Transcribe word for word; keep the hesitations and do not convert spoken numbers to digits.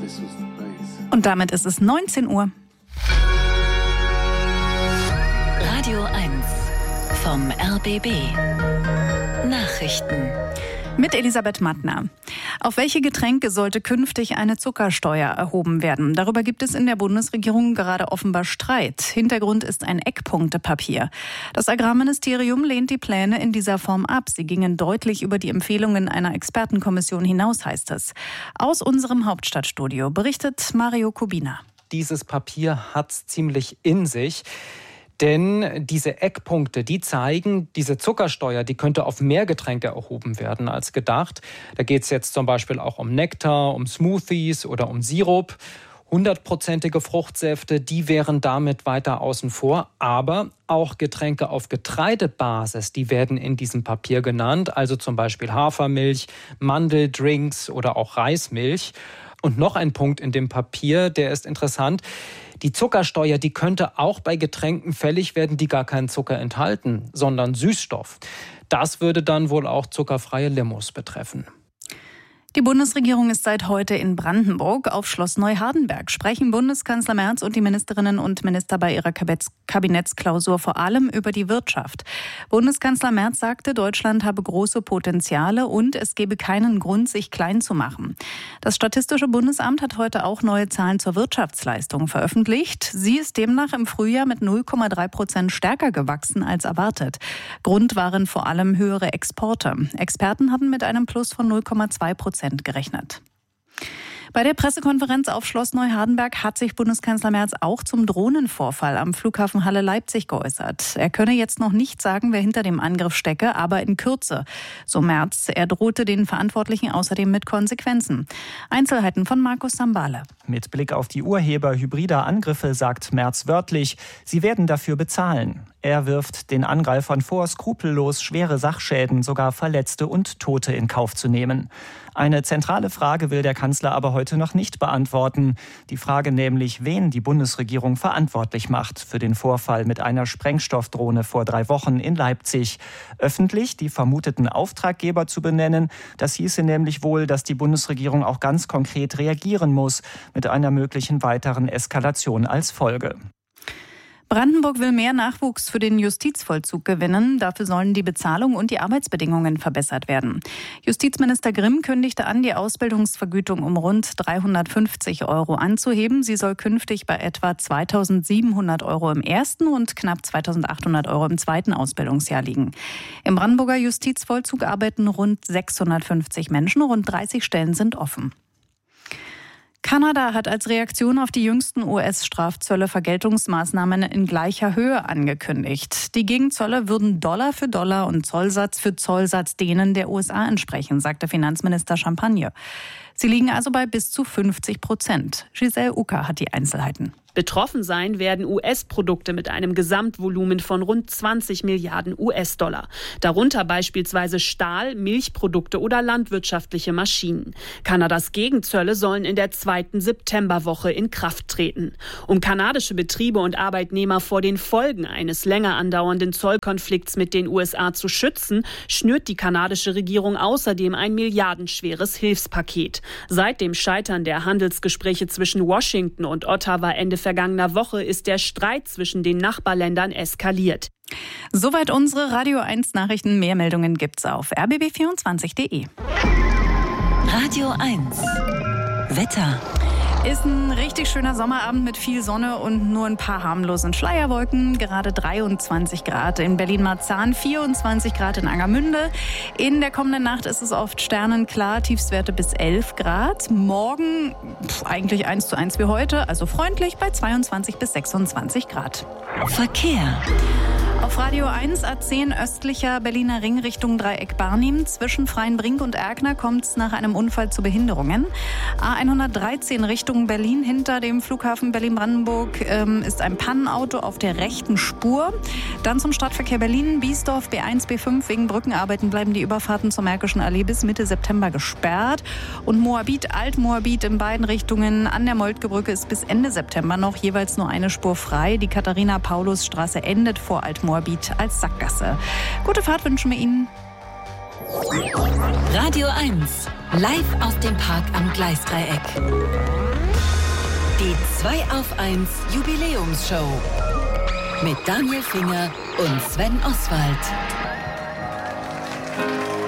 Und damit ist es neunzehn Uhr. Radio eins vom R B B. Nachrichten. Mit Elisabeth Mattner. Auf welche Getränke sollte künftig eine Zuckersteuer erhoben werden? Darüber gibt es in der Bundesregierung gerade offenbar Streit. Hintergrund ist ein Eckpunktepapier. Das Agrarministerium lehnt die Pläne in dieser Form ab. Sie gingen deutlich über die Empfehlungen einer Expertenkommission hinaus, heißt es. Aus unserem Hauptstadtstudio berichtet Mario Kubina. Dieses Papier hat's ziemlich in sich. Denn diese Eckpunkte, die zeigen, diese Zuckersteuer, die könnte auf mehr Getränke erhoben werden als gedacht. Da geht es jetzt zum Beispiel auch um Nektar, um Smoothies oder um Sirup. Hundertprozentige Fruchtsäfte, die wären damit weiter außen vor. Aber auch Getränke auf Getreidebasis, die werden in diesem Papier genannt. Also zum Beispiel Hafermilch, Mandeldrinks oder auch Reismilch. Und noch ein Punkt in dem Papier, der ist interessant. Die Zuckersteuer, die könnte auch bei Getränken fällig werden, die gar keinen Zucker enthalten, sondern Süßstoff. Das würde dann wohl auch zuckerfreie Limos betreffen. Die Bundesregierung ist seit heute in Brandenburg. Auf Schloss Neuhardenberg sprechen Bundeskanzler Merz und die Ministerinnen und Minister bei ihrer Kabinettsklausur vor allem über die Wirtschaft. Bundeskanzler Merz sagte, Deutschland habe große Potenziale und es gebe keinen Grund, sich klein zu machen. Das Statistische Bundesamt hat heute auch neue Zahlen zur Wirtschaftsleistung veröffentlicht. Sie ist demnach im Frühjahr mit null Komma drei Prozent stärker gewachsen als erwartet. Grund waren vor allem höhere Exporte. Experten hatten mit einem Plus von null Komma zwei Prozent gerechnet. Bei der Pressekonferenz auf Schloss Neuhardenberg hat sich Bundeskanzler Merz auch zum Drohnenvorfall am Flughafen Halle-Leipzig geäußert. Er könne jetzt noch nicht sagen, wer hinter dem Angriff stecke, aber in Kürze. So Merz. Er drohte den Verantwortlichen außerdem mit Konsequenzen. Einzelheiten von Markus Sambale. Mit Blick auf die Urheber hybrider Angriffe sagt Merz wörtlich, sie werden dafür bezahlen. Er wirft den Angreifern vor, skrupellos schwere Sachschäden, sogar Verletzte und Tote in Kauf zu nehmen. Eine zentrale Frage will der Kanzler aber heute noch nicht beantworten. Die Frage nämlich, wen die Bundesregierung verantwortlich macht für den Vorfall mit einer Sprengstoffdrohne vor drei Wochen in Leipzig. Öffentlich die vermuteten Auftraggeber zu benennen, das hieße nämlich wohl, dass die Bundesregierung auch ganz konkret reagieren muss, mit einer möglichen weiteren Eskalation als Folge. Brandenburg will mehr Nachwuchs für den Justizvollzug gewinnen. Dafür sollen die Bezahlung und die Arbeitsbedingungen verbessert werden. Justizminister Grimm kündigte an, die Ausbildungsvergütung um rund dreihundertfünfzig Euro anzuheben. Sie soll künftig bei etwa zweitausendsiebenhundert Euro im ersten und knapp zweitausendachthundert Euro im zweiten Ausbildungsjahr liegen. Im Brandenburger Justizvollzug arbeiten rund sechshundertfünfzig Menschen. Rund dreißig Stellen sind offen. Kanada hat als Reaktion auf die jüngsten U S-Strafzölle Vergeltungsmaßnahmen in gleicher Höhe angekündigt. Die Gegenzölle würden Dollar für Dollar und Zollsatz für Zollsatz denen der U S A entsprechen, sagte Finanzminister Champagne. Sie liegen also bei bis zu fünfzig Prozent. Giselle Ucker hat die Einzelheiten. Betroffen sein werden U S-Produkte mit einem Gesamtvolumen von rund zwanzig Milliarden U S-Dollar. Darunter beispielsweise Stahl, Milchprodukte oder landwirtschaftliche Maschinen. Kanadas Gegenzölle sollen in der zweiten Septemberwoche in Kraft treten. Um kanadische Betriebe und Arbeitnehmer vor den Folgen eines länger andauernden Zollkonflikts mit den U S A zu schützen, schnürt die kanadische Regierung außerdem ein milliardenschweres Hilfspaket. Seit dem Scheitern der Handelsgespräche zwischen Washington und Ottawa Ende vergangener Woche ist der Streit zwischen den Nachbarländern eskaliert. Soweit unsere Radio eins Nachrichten. Mehr Meldungen gibt's auf r b b vierundzwanzig punkt d e. Radio eins Wetter. Ist ein richtig schöner Sommerabend mit viel Sonne und nur ein paar harmlosen Schleierwolken. Gerade dreiundzwanzig Grad in Berlin-Marzahn, vierundzwanzig Grad in Angermünde. In der kommenden Nacht ist es oft sternenklar, Tiefstwerte bis elf Grad. Morgen pff, eigentlich eins zu eins wie heute, also freundlich bei zweiundzwanzig bis sechsundzwanzig Grad. Verkehr. Auf Radio eins A zehn östlicher Berliner Ring Richtung Dreieck Barnim. Zwischen Freienbrink und Erkner kommt es nach einem Unfall zu Behinderungen. A hundertdreizehn Richtung Berlin hinter dem Flughafen Berlin-Brandenburg ähm, ist ein Pannenauto auf der rechten Spur. Dann zum Stadtverkehr Berlin, Biesdorf, B eins, B fünf. Wegen Brückenarbeiten bleiben die Überfahrten zur Märkischen Allee bis Mitte September gesperrt. Und Moabit, Alt-Moabit in beiden Richtungen an der Moltke-Brücke ist bis Ende September noch jeweils nur eine Spur frei. Die Katharina-Paulus-Straße endet vor Alt-Moabit als Sackgasse. Gute Fahrt wünschen wir Ihnen. Radio eins Live aus dem Park am Gleisdreieck. Die zwei auf eins Jubiläumsshow. Mit Daniel Finger und Sven Oswald.